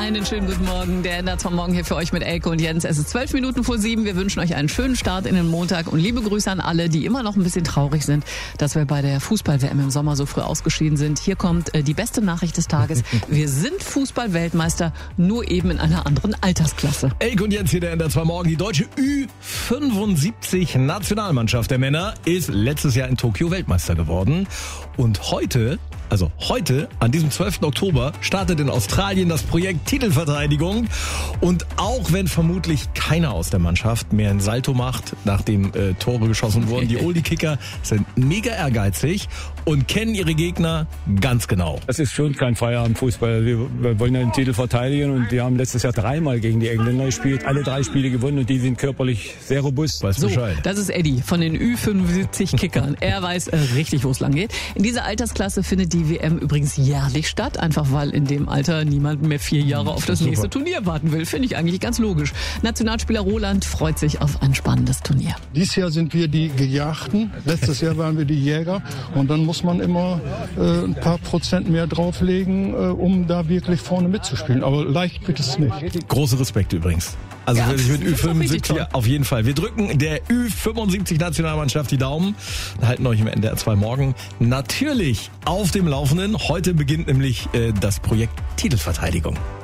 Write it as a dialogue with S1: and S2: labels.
S1: Einen schönen guten Morgen. Der ändert vom Morgen hier für euch mit Elke und Jens. Es ist 12 Minuten vor 7. Wir wünschen euch einen schönen Start in den Montag und liebe Grüße an alle, die immer noch ein bisschen traurig sind, dass wir bei der Fußball-WM im Sommer so früh ausgeschieden sind. Hier kommt die beste Nachricht des Tages. Wir sind Fußball-Weltmeister, nur eben in einer anderen Altersklasse.
S2: Elke und Jens hier, der ändert vom Morgen. Die deutsche Ü75-Nationalmannschaft der Männer ist letztes Jahr in Tokio Weltmeister geworden. Und heute, an diesem 12. Oktober, startet in Australien das Projekt Titelverteidigung. Und auch wenn vermutlich keiner aus der Mannschaft mehr ein Salto macht, nachdem Tore geschossen wurden, die Oldie-Kicker sind mega ehrgeizig und kennen ihre Gegner ganz genau.
S3: Das ist schon kein Feierabendfußball. Wir wollen ja den Titel verteidigen und wir haben letztes Jahr 3-mal gegen die Engländer gespielt. Alle 3 Spiele gewonnen und die sind körperlich sehr robust.
S2: Weiß Bescheid.
S1: Das ist Eddie von den Ü75-Kickern. Er weiß richtig, wo es lang geht. In dieser Altersklasse findet die WM übrigens jährlich statt, einfach weil in dem Alter niemand mehr 4 Jahre auf das nächste Turnier warten will. Finde ich eigentlich ganz logisch. Nationalspieler Roland freut sich auf ein spannendes Turnier.
S4: Dieses Jahr sind wir die Gejagten, letztes Jahr waren wir die Jäger und dann muss man immer ein paar Prozent mehr drauflegen, um da wirklich vorne mitzuspielen. Aber leicht wird es nicht.
S2: Großer Respekt übrigens. Also wer sich mit Ü75 auf jeden Fall. Wir drücken der Ü75-Nationalmannschaft die Daumen. Halten euch im NDR 2 morgen natürlich auf dem Laufenden. Heute beginnt nämlich das Projekt Titelverteidigung.